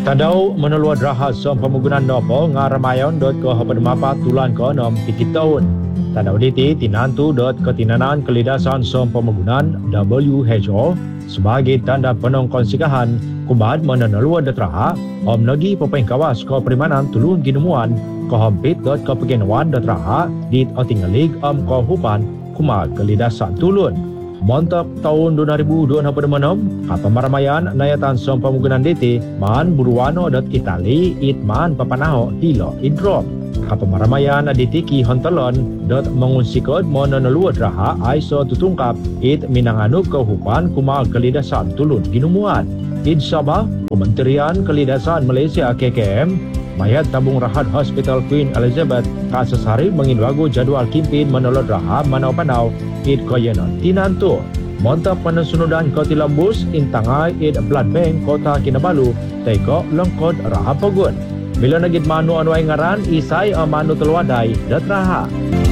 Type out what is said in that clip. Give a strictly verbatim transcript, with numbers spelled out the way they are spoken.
Tadau menelua draha som pemugunan nopo ngaramayon dot ke hapadmapa tulan ke nom pikit tahun. Tadau diti tinantu dot ketinanan kelidasan som pemugunan W H O sebagai tanda penong konsikahan kubad menelua draha om nagi pepeng kawas ke perimanan tulun ginemuan ke hampit dot ke pegenawan draha dit otingalig om ke hupan kuma kelidasan tulun. Montok tahun dua ribu dua puluh enam, apa maramayan nayatan som pemugunan D T man buruano dot Itali it man papanaho hilo idrom. Apa maramayan ditiki hontelon dot mengunsikod mononolua draha aiso tutungkap it minanganu kehupan kumal kelidasan tulun ginumuan. Id Sabah, Kementerian Kelidasan Malaysia K K M mayat tabung rahat Hospital Queen Elizabeth kasus hari mengindwagu jadual kimpin menolot raha manau-panau id koyenon tinantu. Montak penasunudan koti lambus intangai id blood bank kota Kinabalu teko lengkod raha pogun. Bila nagid manu anuay ngaran isay o manu telwadai dat raha.